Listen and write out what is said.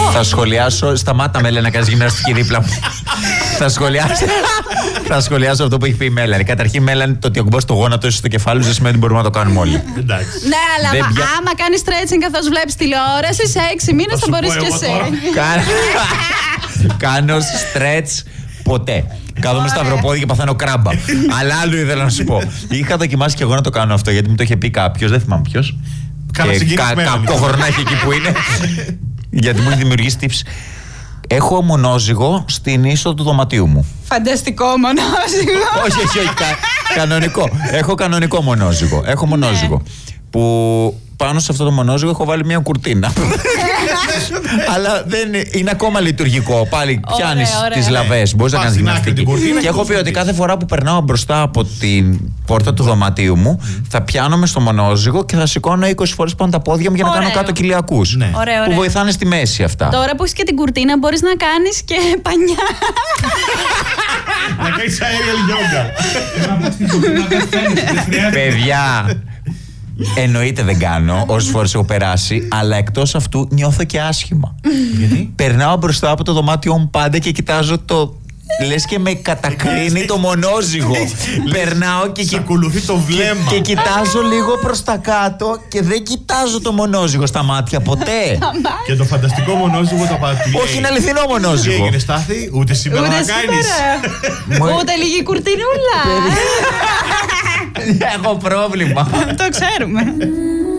Θα σχολιάσω. Σταμάτα, Μέλα, να κάνεις γυμναστική δίπλα μου. Θα σχολιάσω αυτό που έχει πει η Μέλανη. Καταρχήν, Μέλανη, το ότι ακουμπάς το γόνατο ίσως στο κεφάλι δεν σημαίνει ότι μπορούμε να το κάνουμε όλοι. Ναι, αλλά άμα κάνεις stretching καθώς βλέπεις τηλεόραση, σε 6 μήνες θα μπορείς και εσύ. Κάνω stretch ποτέ. Κάθομαι σταυροπόδι και παθαίνω κράμπα. Αλλά άλλο ήθελα να σου πω. Είχα δοκιμάσει και εγώ να το κάνω αυτό γιατί μου το είχε πει κάποιος, δεν θυμάμαι ποιος. Κακό χρονάκι εκεί που είναι. Γιατί μου έχει δημιουργήσει τύψη. Έχω μονόζυγο στην είσοδο του δωματίου μου. Φανταστικό μονόζυγο. Όχι, κανονικό. Έχω κανονικό μονόζυγο. Έχω μονόζυγο. Που πάνω σε αυτό το μονόζυγο έχω βάλει μια κουρτίνα. Αλλά δεν είναι ακόμα λειτουργικό. Πάλι πιάνεις τις λαβές. Μπορείς να κάνεις γυμναστική. Και έχω πει ότι κάθε φορά που περνάω μπροστά από την πόρτα του δωματίου μου, θα πιάνομαι στο μονόζυγο και θα σηκώνω 20 φορές πάνω τα πόδια μου για να κάνω κάτω κοιλιακούς. Που βοηθάνε στη μέση αυτά. Τώρα που έχεις και την κουρτίνα, μπορείς να κάνεις και πανιά. Να κάνεις aerial yoga. Παιδιά. Εννοείται δεν κάνω, όσες φορές έχω περάσει, αλλά εκτός αυτού νιώθω και άσχημα. Γιατί? Περνάω μπροστά από το δωμάτιό μου πάντα και κοιτάζω το. Λες και με κατακρίνει το μονόζυγο. Περνάω και ακολουθεί το βλέμμα. Και κοιτάζω λίγο προς τα κάτω και δεν κοιτάζω το μονόζυγο στα μάτια ποτέ. Και το φανταστικό μονόζυγο το πατήσει. Όχι, είναι αληθινό μονόζυγο. Και έγινε, Στάθη, ούτε σήμερα να κάνεις. Ούτε λίγη κουρτινούλα. Έχω πρόβλημα. Το ξέρουμε.